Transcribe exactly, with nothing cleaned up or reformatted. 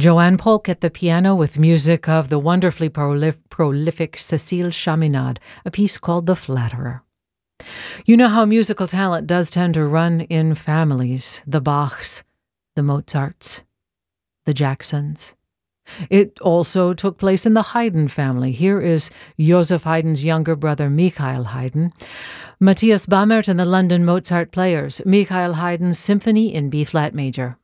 Joanne Polk at the piano with music of the wonderfully prolif- prolific Cécile Chaminade, a piece called The Flatterer. You know how musical talent does tend to run in families, the Bachs, the Mozarts, the Jacksons. It also took place in the Haydn family. Here is Joseph Haydn's younger brother, Michael Haydn. Matthias Bammert and the London Mozart Players, Michael Haydn's Symphony in B-flat major.